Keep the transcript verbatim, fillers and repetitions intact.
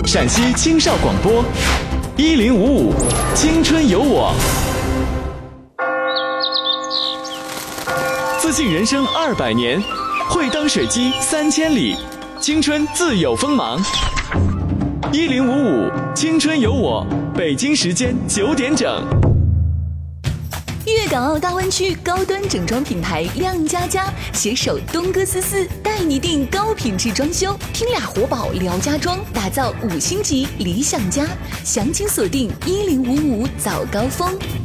陕西青少广播，一零五五青春有我，自信人生二百年，会当水机三千里，青春自有锋芒。一零五五青春有我，北京时间九点整。 粤港澳大湾区高端整装品牌亮家家携手东哥思思，带你定高品质装修，听俩活宝聊家装，打造五星级理想家。详情锁定一零五五早高峰。